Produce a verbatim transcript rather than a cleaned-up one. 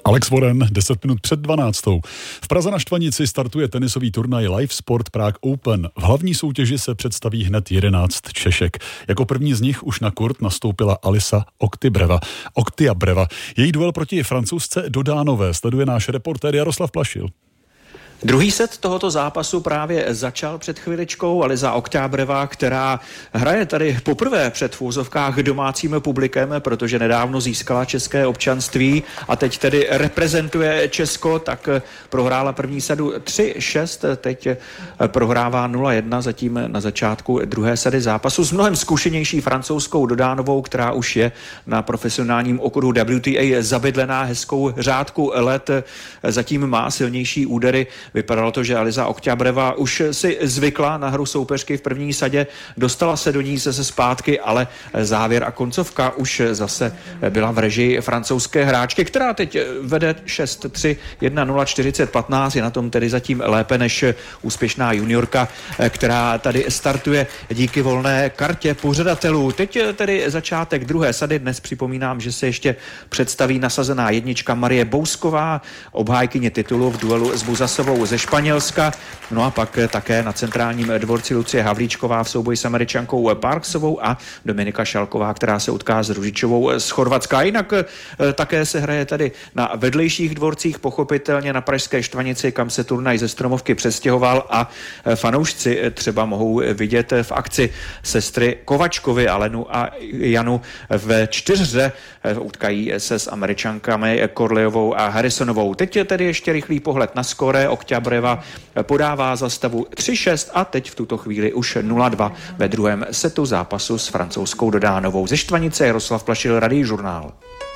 Alex Voren, deset minut před dvanáctou. V Praze na Štvanici startuje tenisový turnaj Live Sport Prague Open. V hlavní soutěži se představí hned jedenáct Češek. Jako první z nich už na kort nastoupila Alisa Oktybreva. Oktyabreva. Její duel proti Francouzce Dodánové sleduje náš reportér Jaroslav Plašil. Druhý set tohoto zápasu právě začal před chviličkou. Alisa Oktyabreva, která hraje tady poprvé před v úzovkách domácím publikem, protože nedávno získala české občanství a teď tedy reprezentuje Česko, tak prohrála první sadu tři šest, teď prohrává nula jedna, zatím na začátku druhé sady zápasu s mnohem zkušenější francouzskou Dodánovou, která už je na profesionálním okruhu W T A zabydlená hezkou řádku let, zatím má silnější údery. Vypadalo to, že Alisa Oktyabreva už si zvykla na hru soupeřky v první sadě, dostala se do ní se zpátky, ale závěr a koncovka už zase byla v režii francouzské hráčky, která teď vede šest tři, jedna nula, čtyřicet patnáct, je na tom tedy zatím lépe než úspěšná juniorka, která tady startuje díky volné kartě pořadatelů. Teď tedy začátek druhé sady, dnes připomínám, že se ještě představí nasazená jednička Marie Bousková, obhájkyně titulu v duelu s Buzasovou ze Španělska, no a pak také na centrálním dvorci Lucie Havlíčková v souboji s Američankou Parksovou a Dominika Šalková, která se utká s Ružičovou z Chorvatska. Jinak také se hraje tady na vedlejších dvorcích, pochopitelně na pražské Štvanici, kam se turnaj ze Stromovky přestěhoval a fanoušci třeba mohou vidět v akci sestry Kovačkovy, Alenu a Janu v čtyřhře, utkají se s Američankami Korlejovou a Harrisonovou. Teď je tedy ještě rychlý pohled na skóre. Oktyabreva podává za stavu tři šest a teď v tuto chvíli už nula dva ve druhém setu zápasu s francouzskou Dodánovou. Ze Štvanice Jaroslav Plašil, Radiožurnál.